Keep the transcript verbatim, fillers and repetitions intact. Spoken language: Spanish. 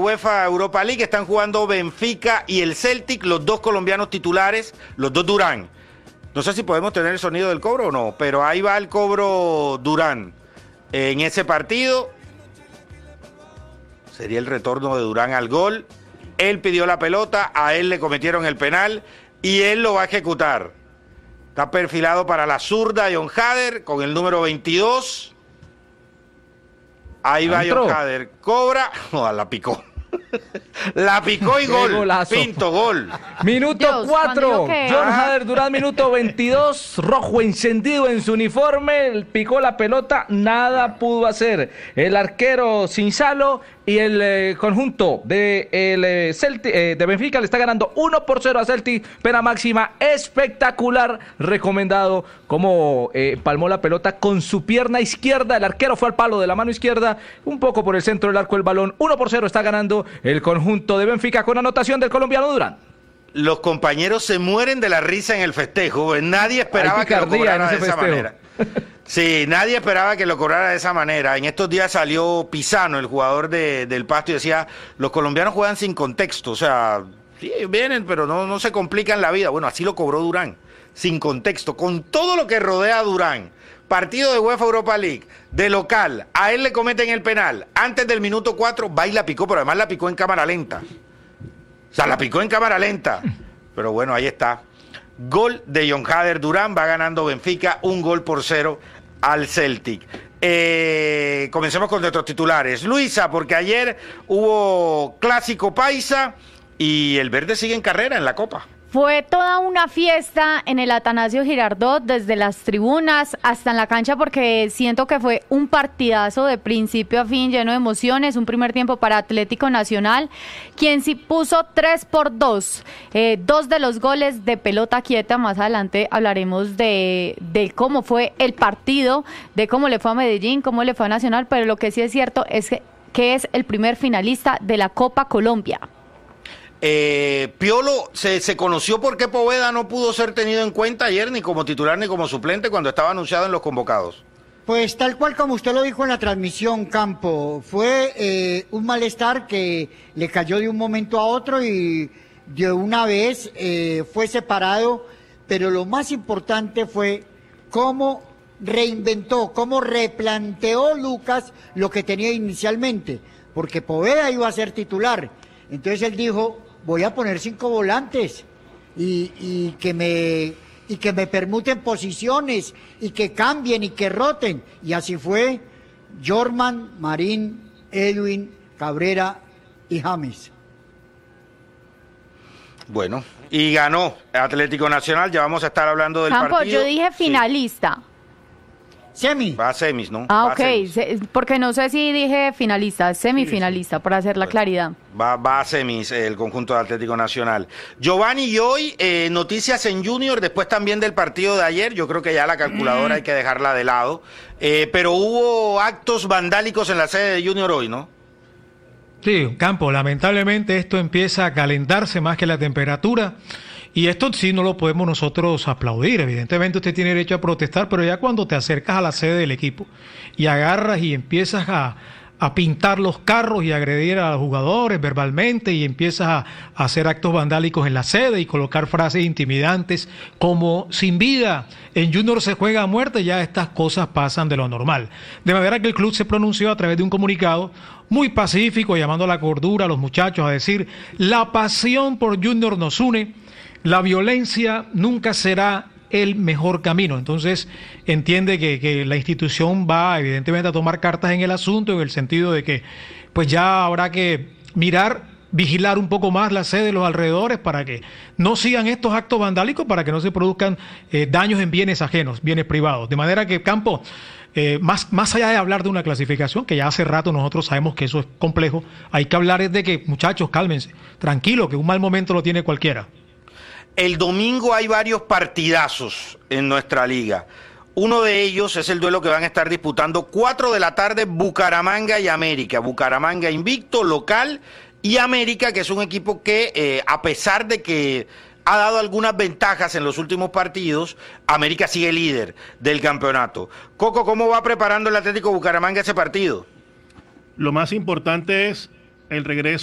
UEFA Europa League. Están jugando Benfica y el Celtic, los dos colombianos titulares, los dos Durán. No sé si podemos tener el sonido del cobro o no, pero ahí va el cobro Durán en ese partido. Sería el retorno de Durán al gol. Él pidió la pelota, a él le cometieron el penal y él lo va a ejecutar. Está perfilado para la zurda Jon Hader con el número veintidós. Ahí va Jon Hader. Cobra. No, la picó. La picó y gol. Golazo. Pinto, gol. Minuto cuatro. Jon Hader Durán, minuto veintidós. Rojo encendido en su uniforme. Picó la pelota. Nada pudo hacer. El arquero Sinsalo y el eh, conjunto de, el, eh, Celtic, eh, de Benfica le está ganando uno por cero a Celtic. Pena máxima espectacular. Recomendado como eh, palmó la pelota con su pierna izquierda. El arquero fue al palo de la mano izquierda. Un poco por el centro del arco el balón. uno por cero está ganando el conjunto de Benfica con anotación del colombiano Durán. Los compañeros se mueren de la risa en el festejo. Nadie esperaba que lo cobrara de esa festejo. manera. Sí, nadie esperaba que lo cobrara de esa manera. En estos días salió Pisano, el jugador de, del Pasto, y decía, los colombianos juegan sin contexto. O sea, sí, vienen, pero no, no se complican la vida. Bueno, así lo cobró Durán, sin contexto, con todo lo que rodea a Durán. Partido de UEFA Europa League, de local, a él le cometen el penal. Antes del minuto cuatro, va y la picó, pero además la picó en cámara lenta. O sea, la picó en cámara lenta. Pero bueno, ahí está. Gol de Jon Hader Durán, va ganando Benfica un gol por cero al Celtic. Eh, comencemos con nuestros titulares. Luisa, porque ayer hubo clásico paisa y el verde sigue en carrera en la Copa. Fue toda una fiesta en el Atanasio Girardot, desde las tribunas hasta en la cancha, porque siento que fue un partidazo de principio a fin, lleno de emociones. Un primer tiempo para Atlético Nacional, quien sí puso tres por dos. Eh, dos de los goles de pelota quieta. Más adelante hablaremos de, de cómo fue el partido, de cómo le fue a Medellín, cómo le fue a Nacional, pero lo que sí es cierto es que, que es el primer finalista de la Copa Colombia. Eh, Piolo, se, se conoció por qué Poveda no pudo ser tenido en cuenta ayer ni como titular ni como suplente cuando estaba anunciado en los convocados. Pues tal cual como usted lo dijo en la transmisión, Campo, fue eh, un malestar que le cayó de un momento a otro y de una vez eh, fue separado, pero lo más importante fue cómo reinventó, cómo replanteó Lucas lo que tenía inicialmente, porque Poveda iba a ser titular. Entonces él dijo, voy a poner cinco volantes y, y, que me, y que me permuten posiciones y que cambien y que roten. Y así fue Jorman, Marín, Edwin, Cabrera y James. Bueno, y ganó Atlético Nacional, ya vamos a estar hablando del Campo, partido. Yo dije finalista. Sí. Semi. Va a semis, ¿no? Ah, va ok, semis. porque no sé si dije finalista, semifinalista, para hacer la Bueno, claridad. Va, va a semis el conjunto de Atlético Nacional. Giovanni, y hoy eh, noticias en Junior, después también del partido de ayer. Yo creo que ya la calculadora mm. hay que dejarla de lado. Eh, pero hubo actos vandálicos en la sede de Junior hoy, ¿no? Sí, Campo, lamentablemente esto empieza a calentarse más que la temperatura. Y esto sí no lo podemos nosotros aplaudir. Evidentemente usted tiene derecho a protestar, pero ya cuando te acercas a la sede del equipo y agarras y empiezas a, a pintar los carros y agredir a los jugadores verbalmente y empiezas a, a hacer actos vandálicos en la sede y colocar frases intimidantes como sin vida, en Junior se juega a muerte, ya estas cosas pasan de lo normal. De manera que el club se pronunció a través de un comunicado muy pacífico, llamando a la cordura a los muchachos, a decir, la pasión por Junior nos une. La violencia nunca será el mejor camino. Entonces entiende que, que la institución va evidentemente a tomar cartas en el asunto, en el sentido de que pues ya habrá que mirar, vigilar un poco más la sede de los alrededores para que no sigan estos actos vandálicos, para que no se produzcan eh, daños en bienes ajenos, bienes privados. De manera que, Campo, eh, más, más allá de hablar de una clasificación, que ya hace rato nosotros sabemos que eso es complejo, hay que hablar es de que, muchachos, cálmense, tranquilo, que un mal momento lo tiene cualquiera. El domingo hay varios partidazos en nuestra liga. Uno de ellos es el duelo que van a estar disputando cuatro de la tarde Bucaramanga y América. Bucaramanga invicto, local, y América, que es un equipo que eh, a pesar de que ha dado algunas ventajas en los últimos partidos, América sigue líder del campeonato. Coco, ¿cómo va preparando el Atlético Bucaramanga ese partido? Lo más importante es el regreso